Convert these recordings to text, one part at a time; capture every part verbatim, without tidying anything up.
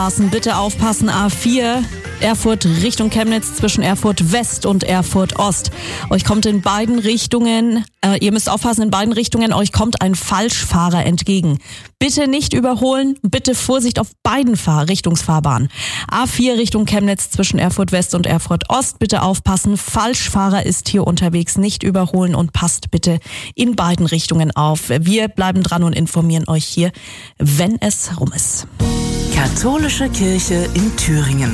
Bitte aufpassen, A vier, Erfurt Richtung Chemnitz zwischen Erfurt West und Erfurt Ost. Euch kommt in beiden Richtungen, äh, ihr müsst aufpassen, in beiden Richtungen, euch kommt ein Falschfahrer entgegen. Bitte nicht überholen, bitte Vorsicht auf beiden Fahr- Richtungsfahrbahnen. A vier Richtung Chemnitz zwischen Erfurt West und Erfurt Ost, bitte aufpassen, Falschfahrer ist hier unterwegs, nicht überholen und passt bitte in beiden Richtungen auf. Wir bleiben dran und informieren euch hier, wenn es rum ist. Katholische Kirche in Thüringen.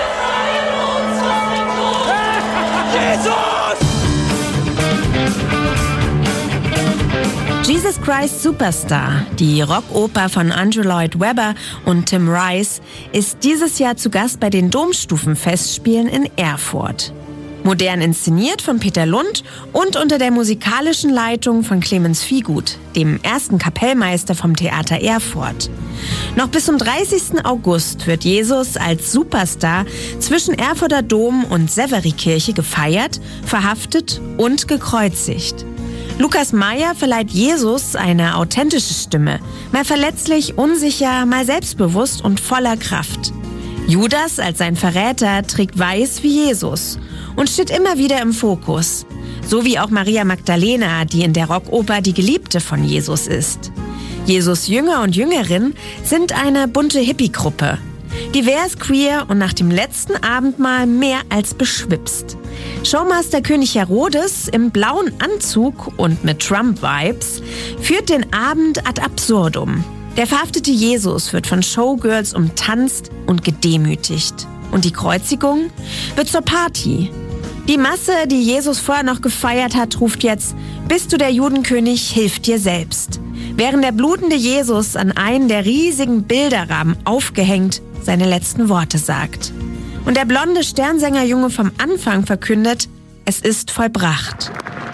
Jesus Christ Superstar, die Rockoper von Andrew Lloyd Webber und Tim Rice, ist dieses Jahr zu Gast bei den Domstufenfestspielen in Erfurt. Modern inszeniert von Peter Lund und unter der musikalischen Leitung von Clemens Viehgut, dem ersten Kapellmeister vom Theater Erfurt. Noch bis zum dreißigsten August wird Jesus als Superstar zwischen Erfurter Dom und Severikirche gefeiert, verhaftet und gekreuzigt. Lukas Meyer verleiht Jesus eine authentische Stimme, mal verletzlich, unsicher, mal selbstbewusst und voller Kraft. Judas als sein Verräter trägt weiß wie Jesus und steht immer wieder im Fokus. So wie auch Maria Magdalena, die in der Rockoper die Geliebte von Jesus ist. Jesus Jünger und Jüngerinnen sind eine bunte Hippie-Gruppe. Divers, queer und nach dem letzten Abendmahl mehr als beschwipst. Showmaster König Herodes im blauen Anzug und mit Trump-Vibes führt den Abend ad absurdum. Der verhaftete Jesus wird von Showgirls umtanzt und gedemütigt. Und die Kreuzigung wird zur Party. Die Masse, die Jesus vorher noch gefeiert hat, ruft jetzt: Bist du der Judenkönig, hilf dir selbst. Während der blutende Jesus an einen der riesigen Bilderrahmen aufgehängt seine letzten Worte sagt. Und der blonde Sternsängerjunge vom Anfang verkündet: Es ist vollbracht.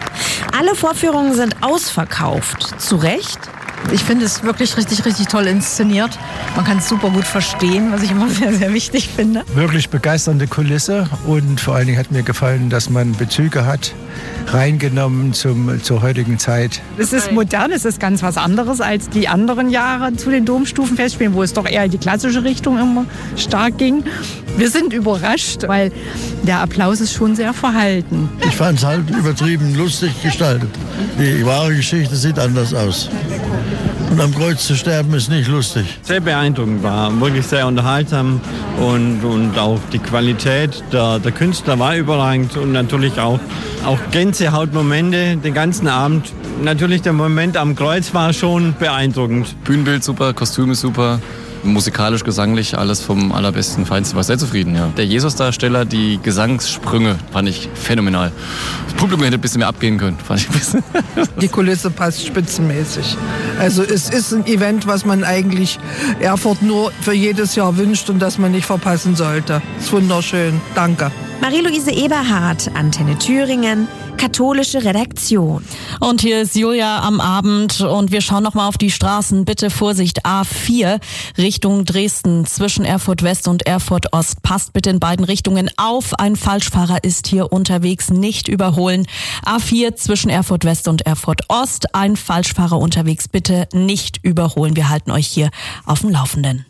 Alle Vorführungen sind ausverkauft. Zu Recht? Ich finde es wirklich richtig, richtig toll inszeniert. Man kann es super gut verstehen, was ich immer sehr, sehr wichtig finde. Wirklich begeisternde Kulisse und vor allen Dingen hat mir gefallen, dass man Bezüge hat, reingenommen zum, zur heutigen Zeit. Es ist modern, es ist ganz was anderes als die anderen Jahre zu den Domstufenfestspielen, wo es doch eher in die klassische Richtung immer stark ging. Wir sind überrascht, weil der Applaus ist schon sehr verhalten. Ich fand es halt übertrieben lustig gestaltet. Die wahre Geschichte sieht anders aus. Und am Kreuz zu sterben ist nicht lustig. Sehr beeindruckend war, wirklich sehr unterhaltsam und, und auch die Qualität der, der Künstler war überragend und natürlich auch, auch Gänsehautmomente den ganzen Abend. Natürlich der Moment am Kreuz war schon beeindruckend. Bühnenbild super, Kostüme super. Musikalisch, gesanglich, alles vom allerbesten, feinsten. War sehr zufrieden, ja. Der Jesus-Darsteller, die Gesangssprünge, fand ich phänomenal. Das Publikum hätte ein bisschen mehr abgehen können, fand ich ein bisschen. Die Kulisse passt spitzenmäßig. Also es ist ein Event, was man eigentlich Erfurt nur für jedes Jahr wünscht und das man nicht verpassen sollte. Ist wunderschön. Danke. Marie-Louise Eberhardt, Antenne Thüringen, katholische Redaktion. Und hier ist Julia am Abend und wir schauen nochmal auf die Straßen. Bitte Vorsicht, A vier Richtung Dresden zwischen Erfurt West und Erfurt Ost. Passt bitte in beiden Richtungen auf. Ein Falschfahrer ist hier unterwegs, nicht überholen. A vier zwischen Erfurt West und Erfurt Ost. Ein Falschfahrer unterwegs, bitte nicht überholen. Wir halten euch hier auf dem Laufenden.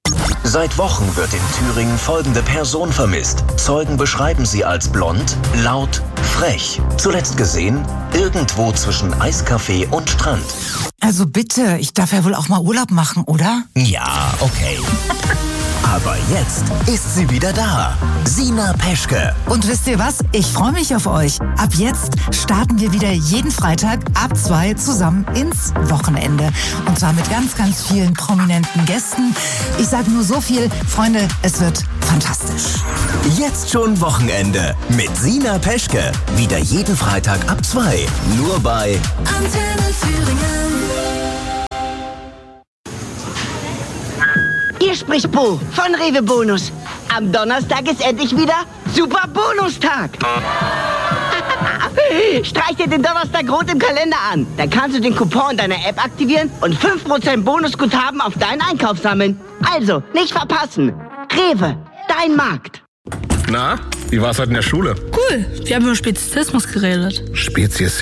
Seit Wochen wird in Thüringen folgende Person vermisst. Zeugen beschreiben sie als blond, laut, frech. Zuletzt gesehen irgendwo zwischen Eiscafé und Strand. Also bitte, ich darf ja wohl auch mal Urlaub machen, oder? Ja, okay. Aber jetzt ist sie wieder da. Sina Peschke. Und wisst ihr was? Ich freue mich auf euch. Ab jetzt starten wir wieder jeden Freitag ab zwei zusammen ins Wochenende. Und zwar mit ganz, ganz vielen prominenten Gästen. Ich sage nur so viel, Freunde, es wird fantastisch. Jetzt schon Wochenende mit Sina Peschke. Wieder jeden Freitag ab zwei. Nur bei Antenne Thüringen. Hier spricht Bo von Rewe Bonus. Am Donnerstag ist endlich wieder Super Bonustag. Streich dir den Donnerstag rot im Kalender an. Dann kannst du den Coupon in deiner App aktivieren und fünf Prozent Bonusguthaben auf deinen Einkauf sammeln. Also, nicht verpassen. Rewe, dein Markt. Na, wie war's heute in der Schule? Cool, wir haben über Speziesismus geredet. Spezies